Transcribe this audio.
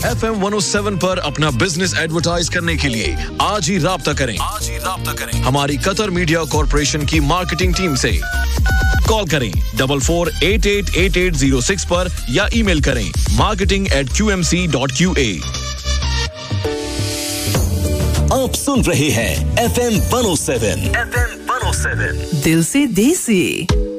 FM 107 पर अपना business advertise करने के लिए आज ही राब्ता करें हमारी कतर मीडिया कॉर्पोरेशन की मार्केटिंग टीम से। कॉल करें 44888806 पर या ईमेल करें marketing@qmc.qa। आप सुन रहे हैं FM 107 दिल से देसी।